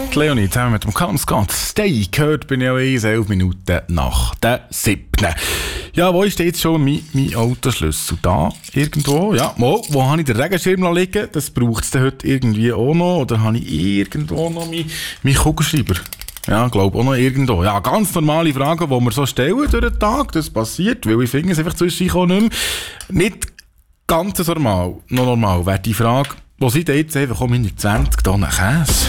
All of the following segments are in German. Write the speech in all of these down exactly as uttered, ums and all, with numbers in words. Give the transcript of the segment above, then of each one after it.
Leonie, zusammen mit dem Callum Scott. Stay gehört bin ich auch eins, elf Minuten nach der siebten. Ja, wo ist denn jetzt schon mein, mein Autoschlüssel? Da, irgendwo? Ja, wo, wo habe ich den Regenschirm liegen? Das braucht es heute irgendwie auch noch. Oder habe ich irgendwo noch meinen mein Kugelschreiber? Ja, ich glaube auch noch irgendwo. Ja, ganz normale Fragen, die wir so stellen durch den Tag. Das passiert, weil ich finde es einfach zwischendurch nicht mehr. Nicht ganz normal, noch normal wäre die Frage, wo sind denn jetzt einfach meine zwanzig Tonnen Käse?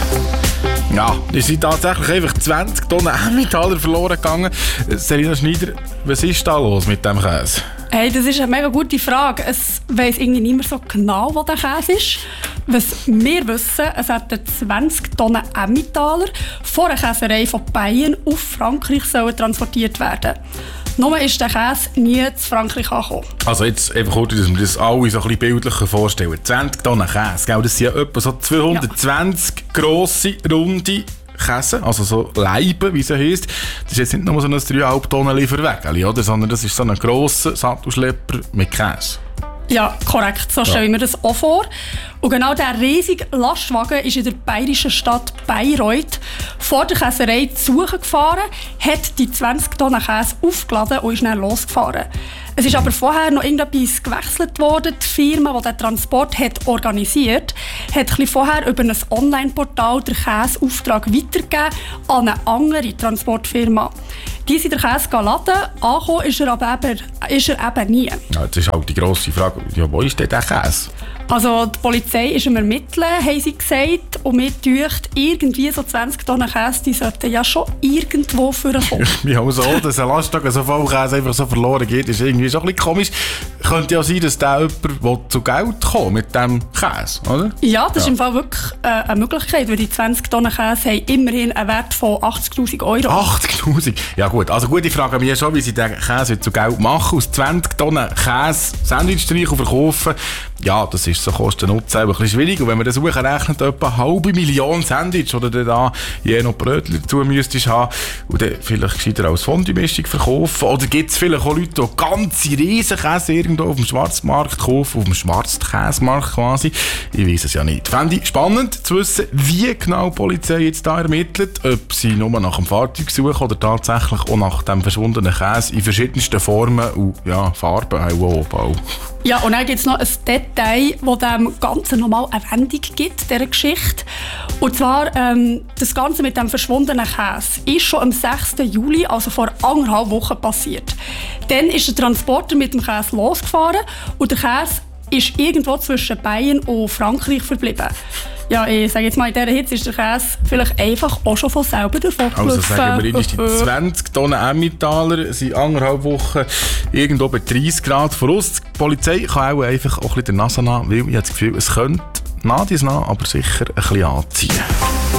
Ja, es sind tatsächlich einfach zwanzig Tonnen Emmentaler verloren gegangen. Selina Schneider, was ist da los mit dem Käse? Hey, das ist eine mega gute Frage. Es weiss irgendwie nicht mehr so genau, wo der Käse ist. Was wir wissen, es hätten zwanzig Tonnen Emmentaler von einer Käserei von Bayern auf Frankreich sollen transportiert werden. Nur ist der Käse nie zu Frankreich angekommen. Also jetzt einfach kurz, dass wir das alle so ein bisschen bildlicher vorstellen. zwanzig Tonnen Käse, gell? Das sind ja etwa so zweihundertzwanzig ja. grosse, runde Käse, also so Leiben, wie sie heisst. Das ist jetzt nicht nur so ein drei Komma fünf Tonnen Lieferwägeli, oder? Sondern das ist so ein grosser Sattelschlepper mit Käse. Ja, korrekt. So stelle ich mir das auch vor. Und genau dieser riesige Lastwagen ist in der bayerischen Stadt Bayreuth vor der Käserei zu Suche gefahren, hat die zwanzig Tonnen Käse aufgeladen und ist dann losgefahren. Es ist aber vorher noch irgendetwas gewechselt worden. Die Firma, die den Transport hat organisiert hat, hat ein bisschen vorher über ein Online-Portal den Käseauftrag weitergegeben an eine andere Transportfirma. Die sind den Käse laden, angekommen ist er aber eben, ist er eben nie. Ja, jetzt ist halt die grosse Frage, ja, wo ist denn der Käse? Also die Polizei ist am Ermitteln, haben sie gesagt. Und mir dünkt, irgendwie so zwanzig Tonnen Käse, die sollten ja schon irgendwo vorkommen. Ja, auch so, dass ein Lastwagen so voll Käse einfach so verloren geht, ist irgendwie schon ein bisschen komisch. Könnte ja sein, dass der jemand zu Geld kommt mit diesem Käse, oder? Ja, das ja. ist im Fall wirklich äh, eine Möglichkeit, weil die zwanzig Tonnen Käse haben immerhin einen Wert von achtzigtausend Euro. achtzigtausend? Ja gut, also gut, ich frage mich schon, wie sie den Käse zu Geld machen. Aus zwanzig Tonnen Käse Sandwich streichen und verkaufen, ja, das ist so Kosten-Nutzen ein bisschen schwierig. Und wenn man das hochrechnet, etwa eine halbe Million Sandwich oder dann da je noch Brötchen dazu müsstest haben und dann vielleicht gescheiter als Fondue-Mischung verkaufen. Oder gibt es vielleicht auch Leute, die ganze Riesenkäse irgendwo auf dem Schwarzmarkt kaufen, auf dem Schwarzkäsemarkt quasi. Ich weiss es ja nicht. Fände ich spannend zu wissen, wie genau die Polizei jetzt da ermittelt, ob sie nur nach dem Fahrzeug suchen oder tatsächlich auch nach dem verschwundenen Käse in verschiedensten Formen und ja, Farben auch. auch. Ja, und dann gibt es noch ein Detail, das dem Ganzen nochmal eine Wendung gibt, dieser Geschichte. Und zwar, ähm, das Ganze mit dem verschwundenen Käse ist schon am sechsten Juli, also vor anderthalb Wochen, passiert. Dann ist der Transporter mit dem Käse losgefahren und der Käse ist irgendwo zwischen Bayern und Frankreich verblieben. Ja, ich sage jetzt mal, in dieser Hitze ist der Käse vielleicht einfach auch schon von selber davon gelaufen. Also sagen wir, die zwanzig Tonnen Emmentaler sind anderthalb Wochen irgendwo bei dreißig Grad voraus. Die Polizei kann auch einfach auch ein bisschen der Nase nach, weil ich habe das Gefühl, es könnte nah dies nah, aber sicher ein bisschen anziehen.